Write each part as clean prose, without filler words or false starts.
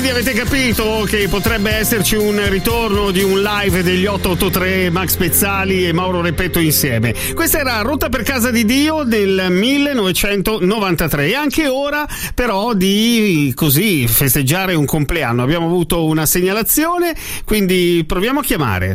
quindi avete capito che potrebbe esserci un ritorno di un live degli 883 Max Pezzali e Mauro Repetto insieme. Questa era Rotta per casa di Dio del 1993 e anche ora però di così festeggiare un compleanno. Abbiamo avuto una segnalazione, quindi proviamo a chiamare.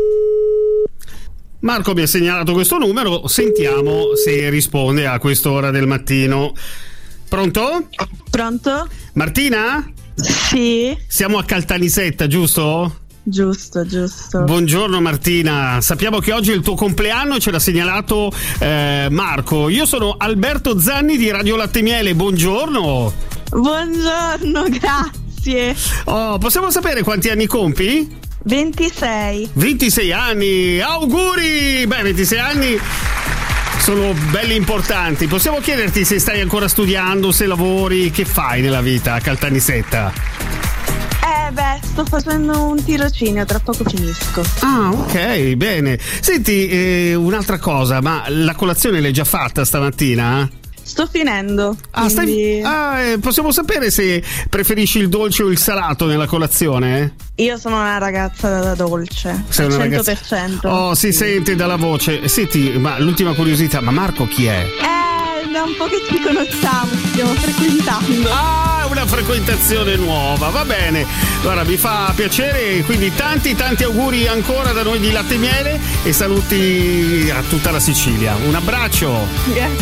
Marco mi ha segnalato questo numero, sentiamo se risponde a quest'ora del mattino. Pronto? Pronto? Martina? Sì. Siamo a Caltanissetta, giusto? Giusto. Buongiorno Martina, sappiamo che oggi è il tuo compleanno e ce l'ha segnalato Marco. Io sono Alberto Zanni di Radio Latte Miele, buongiorno. Buongiorno, grazie. Oh, possiamo sapere quanti anni compi? 26. 26 anni, auguri! Beh, 26 anni sono belli importanti. Possiamo chiederti se stai ancora studiando, se lavori, che fai nella vita a Caltanissetta? Sto facendo un tirocinio, tra poco finisco. Ah, ok, bene. Senti, un'altra cosa, ma la colazione l'hai già fatta stamattina? Sto finendo. Possiamo sapere se preferisci il dolce o il salato nella colazione? Io sono una ragazza da dolce. Sei una 100%. Ragazza... Oh, si sente dalla voce. Senti, ma l'ultima curiosità, ma Marco chi è? Da un po' che ci conosciamo, ci stiamo frequentando. Ah, una frequentazione nuova, va bene. Allora mi fa piacere, quindi tanti auguri ancora da noi di Latte Miele e saluti a tutta la Sicilia. Un abbraccio. Grazie.